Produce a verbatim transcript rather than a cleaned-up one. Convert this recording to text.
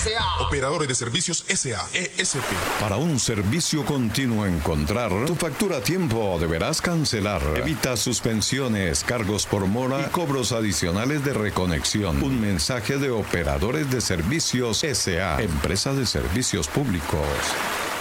S A. Operadores de Servicios S A E S P. Para un servicio continuo encontrar tu factura a tiempo deberás cancelar. Evita suspensiones, cargos por mora y cobros adicionales de reconexión. Un mensaje de Operadores de Servicios S A, empresa de servicios públicos.